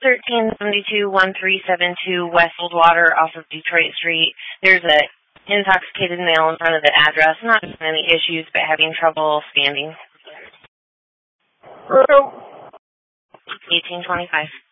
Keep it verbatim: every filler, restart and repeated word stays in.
thirteen seventy-two, thirteen seventy-two West Oldwater off of Detroit Street. There's a intoxicated male in front of the address, not having any issues, but having trouble standing. eighteen twenty-five.